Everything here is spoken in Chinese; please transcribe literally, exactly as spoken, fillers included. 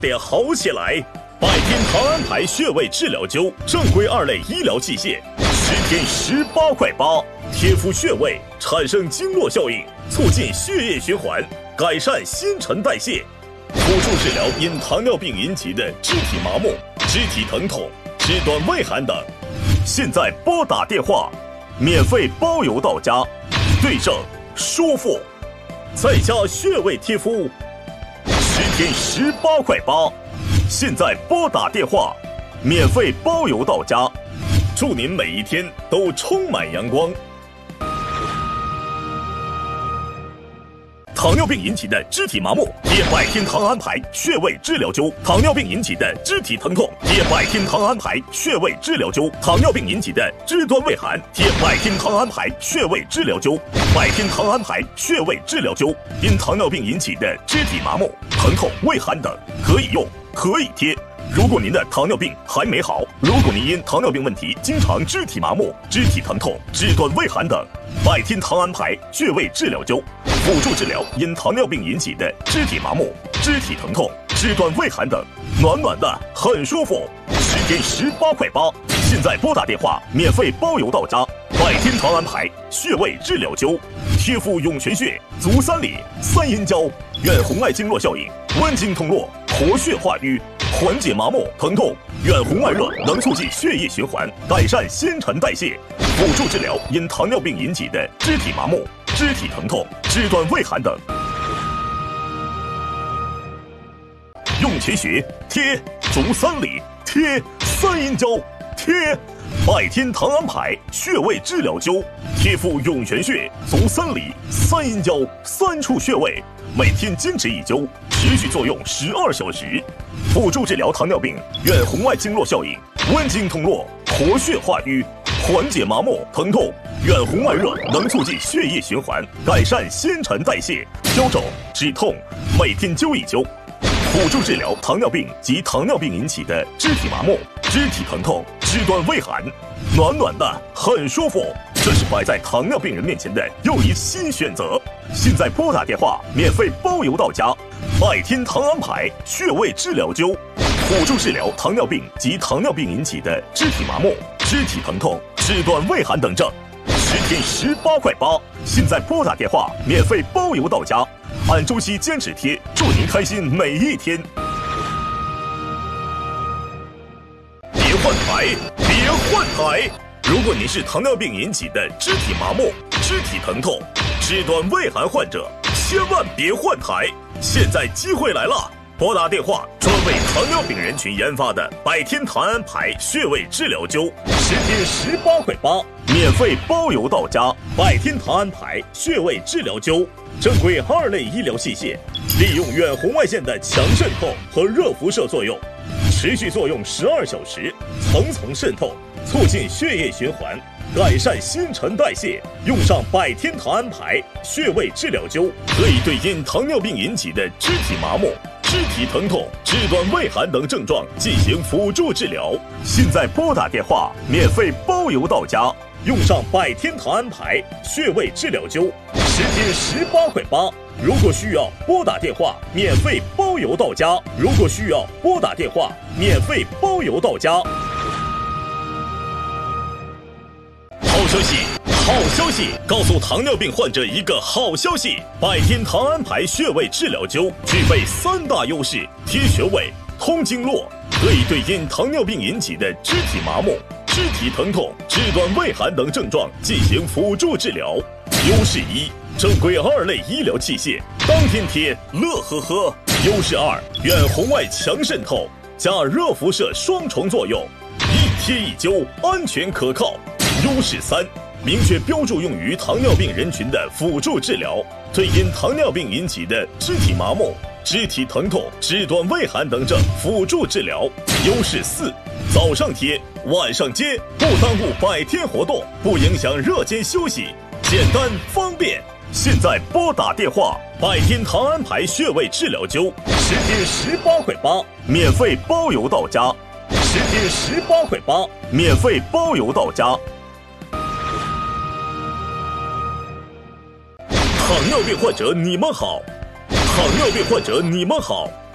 得好起来！百天堂安牌穴位治疗灸，正规二类医疗器械，十天十八块八，贴敷穴位，产生经络效应，促进血液循环，改善新陈代谢，辅助治疗因糖尿病引起的肢体麻木、肢体疼痛、肢端畏寒等。现在拨打电话，免费包邮到家，对症舒服，在家穴位贴敷，十天十八块八。现在拨打电话，免费包邮到家，祝您每一天都充满阳光。糖尿病引起的肢体麻木，贴百天堂安牌穴位治疗灸；糖尿病引起的肢体疼痛，贴百天堂安牌穴位治疗灸；糖尿病引起的肢端畏寒，贴百天堂安牌穴位治疗灸。百天堂安牌穴位治疗灸，因糖尿病引起的肢体麻木、疼痛、畏寒等，可以用，可以贴。如果您的糖尿病还没好，如果您因糖尿病问题经常肢体麻木、肢体疼痛、肢端畏寒等，百天堂安牌穴位治疗灸，辅助治疗因糖尿病引起的肢体麻木、肢体疼痛、肢端畏寒等，暖暖的，很舒服。十天十八块八，现在拨打电话，免费包邮到家。百天堂安牌穴位治疗灸，贴敷涌泉穴、足三里、三阴交，远红外经络效应，温经通络，活血化瘀，缓解麻木疼痛。远红外热能促进血液循环，改善新陈代谢，辅助治疗因糖尿病引起的肢体麻木、肢体疼痛、肢端畏寒等。涌泉穴贴，足三里贴，三阴交贴。百天堂安牌穴位治疗灸，贴敷涌泉穴、足三里、三阴交三处穴位，每天坚持一灸，持续作用十二小时，辅助治疗糖尿病远红外经络效应，温经通络，活血化瘀，缓解麻木疼痛。远红外热能促进血液循环，改善新陈代谢，消肿止痛，每天灸一灸，辅助治疗糖尿病及糖尿病引起的肢体麻木、肢体疼痛、肢端畏寒，暖暖的，很舒服。这是摆在糖尿病人面前的又一新选择。现在拨打电话，免费包邮到家。百天堂安牌穴位治疗灸，辅助治疗糖尿病及糖尿病引起的肢体麻木、肢体疼痛、肢端畏寒等症，十天十八块八。现在拨打电话，免费包邮到家。按周期坚持贴，祝您开心每一天。别换台，别换台！如果您是糖尿病引起的肢体麻木、肢体疼痛、肢端畏寒患者，千万别换台！现在机会来了，拨打电话，专为糖尿病人群研发的百天堂安牌穴位治疗灸，十天十八块八，免费包邮到家。百天堂安牌穴位治疗灸，正规二类医疗器械，利用远红外线的强渗透和热辐射作用，持续作用十二小时，层层渗透，促进血液循环，改善新陈代谢。用上百天堂安牌穴位治疗灸，可以对因糖尿病引起的肢体麻木、肢体疼痛、肢端畏寒等症状进行辅助治疗。现在拨打电话，免费包邮到家。用上百天堂安牌穴位治疗灸，十天十八块八。如果需要，拨打电话，免费包邮到家。如果需要，拨打电话，免费包邮到家。好消息，好消息！告诉糖尿病患者一个好消息：百天堂安牌穴位治疗灸具备三大优势：贴穴位、通经络，可以对因糖尿病引起的肢体麻木、肢体疼痛、肢端畏寒等症状进行辅助治疗。优势一，正规二类医疗器械，当天贴，乐呵呵。优势二，远红外强渗透加热辐射双重作用，一贴一灸，安全可靠。优势三，明确标注用于糖尿病人群的辅助治疗，对因糖尿病引起的肢体麻木、肢体疼痛、肢端畏寒等症辅助治疗。优势四，早上贴，晚上接，不耽误百天活动，不影响热间休息，简单方便。现在拨打电话，百天堂安牌穴位治疗灸，十天十八块八，免费包邮到家。十天十八块八，免费包邮到家。糖尿病患者你们好，糖尿病患者你们好，